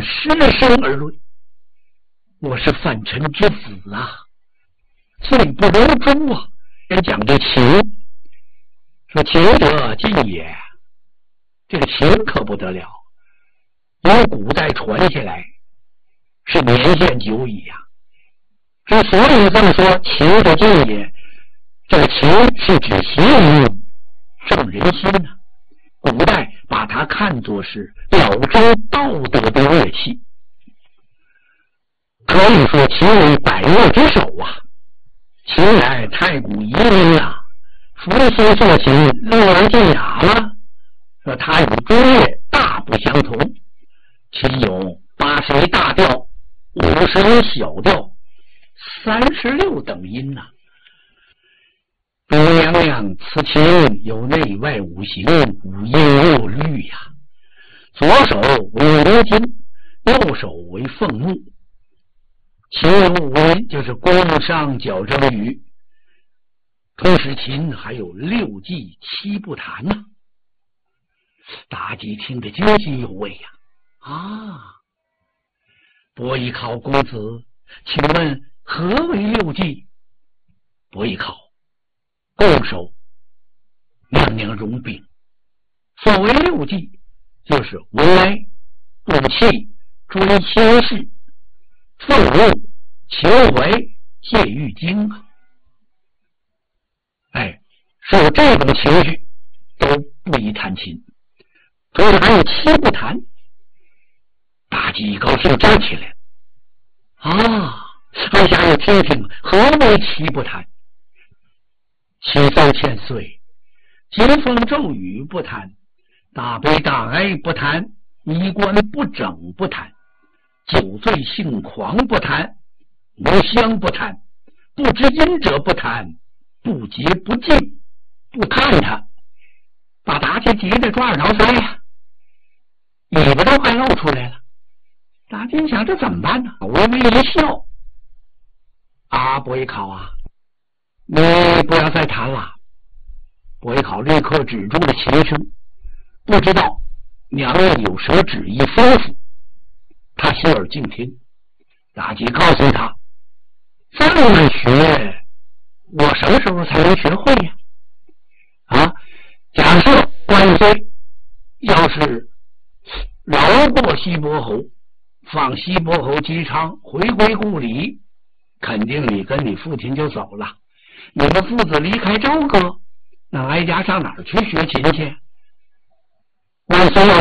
失声而论：“我是范臣之子啊，罪不容诛啊！”人讲这秦，说秦者晋也，这个秦可不得了，因为古代传下来是年限久矣呀。之所以这么说秦者晋也，这个秦是指秦人正人心呢。古代把它看作是表征道德的乐器，可以说秦为百乐之首啊。秦乃太古遗音啊，伏羲作秦，乐而尽雅了。说它与中乐大不相同，秦有80大调，50小调，36等音呐。诸娘娘，此琴有内外五行，五音六律呀。左手为罗金，右手为凤木。琴有五音，就是宫商角征羽。同时琴还有6技7不弹呐。妲己听得津津有味呀。伯邑考公子，请问何为6技？伯邑考：拱手，娘娘容禀。所谓6技，就是文来、武器、追心事、凤舞、求怀、借玉经啊。是有这种情绪都不宜弹琴。同时还有7不弹。妲己一高兴站起来，二下又听听何为7不弹。7奏千岁，金风骤雨不弹，大悲大哀不弹，衣冠不整不弹，酒醉性狂不弹，无香不弹，不知音者不弹，不洁不净不看他。把妲己急得抓耳挠腮呀，尾巴都快露出来了。妲己想这怎么办呢？微微一笑，伯邑考啊，你不要再弹了。伯邑考立刻止住了琴声，不知道娘娘有什么旨意吩咐，他心耳静听。妲己告诉他，这么学，我什么时候才能学会呀？假设万岁要是饶过西伯侯，放西伯侯姬昌回归故里，肯定你跟你父亲就走了，你们父子离开朝歌，那哀家上哪儿去学琴去？万岁要